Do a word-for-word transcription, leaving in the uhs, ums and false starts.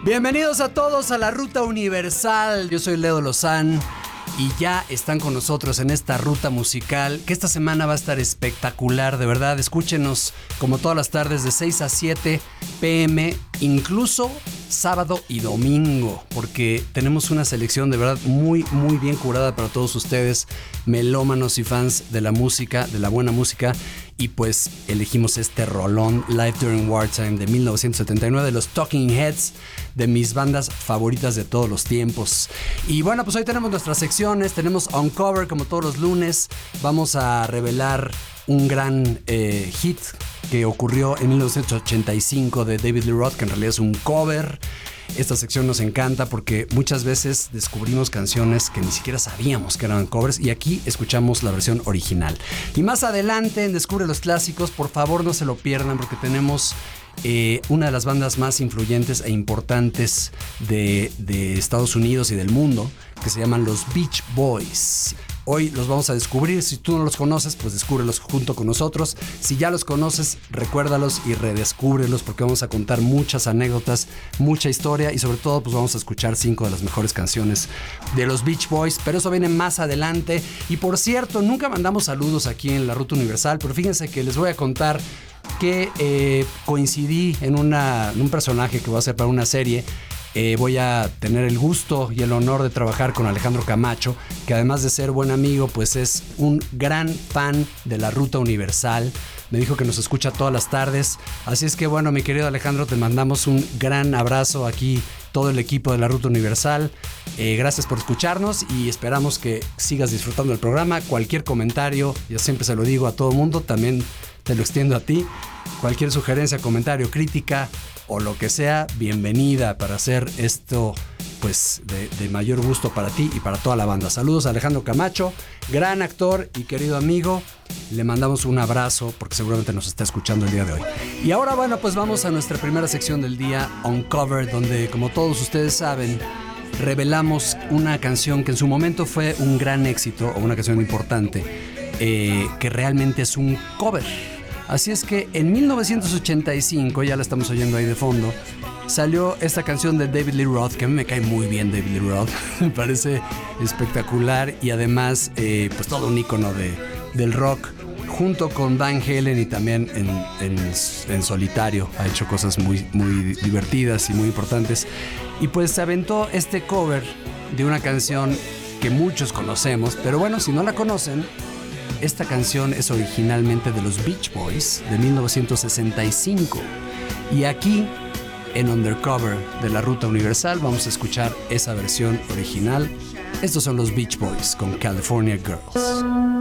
Bienvenidos a todos a la Ruta Universal. Yo soy Leo Lozán y ya están con nosotros en esta ruta musical que esta semana va a estar espectacular, de verdad. Escúchenos como todas las tardes de seis a siete pm, incluso sábado y domingo, porque tenemos una selección de verdad muy, muy bien curada para todos ustedes, melómanos y fans de la música, de la buena música. Y pues elegimos este rolón, Live During Wartime, de mil novecientos setenta y nueve, de los Talking Heads, de mis bandas favoritas de todos los tiempos. Y bueno, pues hoy tenemos nuestras secciones, tenemos Uncover como todos los lunes. Vamos a revelar un gran eh, hit que ocurrió en mil novecientos ochenta y cinco de David Lee Roth, que en realidad es un cover. Esta sección nos encanta porque muchas veces descubrimos canciones que ni siquiera sabíamos que eran covers y aquí escuchamos la versión original. Y más adelante en Descubre los Clásicos, por favor no se lo pierdan porque tenemos eh, una de las bandas más influyentes e importantes de, de Estados Unidos y del mundo, que se llaman los Beach Boys. Hoy los vamos a descubrir. Si tú no los conoces, pues descúbrelos junto con nosotros. Si ya los conoces, recuérdalos y redescúbrelos, porque vamos a contar muchas anécdotas, mucha historia y sobre todo pues vamos a escuchar cinco de las mejores canciones de los Beach Boys, pero eso viene más adelante. Y por cierto, nunca mandamos saludos aquí en la Ruta Universal, pero fíjense que les voy a contar que eh, coincidí en, una, en un personaje que voy a hacer para una serie. Eh, voy a tener el gusto y el honor de trabajar con Alejandro Camacho, que además de ser buen amigo, pues es un gran fan de la Ruta Universal. Me dijo que nos escucha todas las tardes. Así es que bueno, mi querido Alejandro, te mandamos un gran abrazo aquí, todo el equipo de la Ruta Universal. Eh, gracias por escucharnos y esperamos que sigas disfrutando del programa. Cualquier comentario, yo siempre se lo digo a todo el mundo, también te lo extiendo a ti. Cualquier sugerencia, comentario, crítica o lo que sea, bienvenida para hacer esto pues de, de mayor gusto para ti y para toda la banda. Saludos a Alejandro Camacho, gran actor y querido amigo. Le mandamos un abrazo porque seguramente nos está escuchando el día de hoy. Y ahora bueno, pues vamos a nuestra primera sección del día, Uncover, donde como todos ustedes saben, revelamos una canción que en su momento fue un gran éxito o una canción importante, eh, que realmente es un cover. Así es que en mil novecientos ochenta y cinco, ya la estamos oyendo ahí de fondo, salió esta canción de David Lee Roth, que a mí me cae muy bien David Lee Roth, me parece espectacular y además eh, pues todo un ícono de, del rock, junto con Van Halen y también en, en, en solitario ha hecho cosas muy, muy divertidas y muy importantes. Y pues se aventó este cover de una canción que muchos conocemos, pero bueno, si no la conocen, esta canción es originalmente de los Beach Boys de mil novecientos sesenta y cinco. Y aquí, en Undercover de la Ruta Universal, vamos a escuchar esa versión original. Estos son los Beach Boys con California Girls.